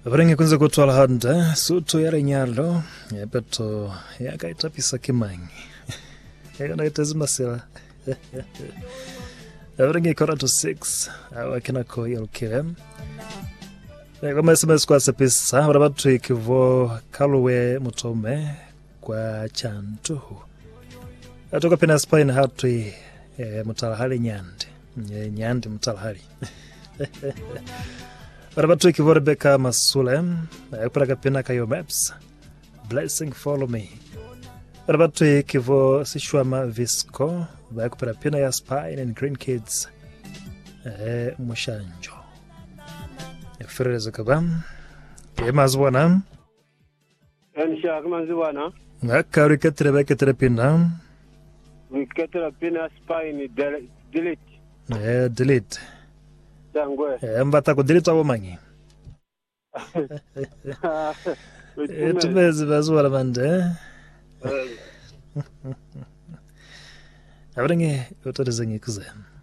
Varengi kunze kutwala handa suto yare nyalo peto yakaita pisa kimangi yakanaita zimasila varengi kora to 6 wakina ko yalkirem kama SMS kwa sepisa barabatu ikivo kaluwe mutome kwa chantuhu atoka pina spine hatu mutalahali nyandi mutalahali barabatu ikivo Rebecca Masule kupeleka pina kayo maps blessing follow me barabatu ikivo Sishwama Visco kupeleka pina ya spine and green kids mushanjo Freze kabam mazwana Ensha mazwana ngakari ketre pina ketre pina spine delete delete tangwe mbata ko delete abo mangi tumeze bazwala mande abrange utorezengi kuze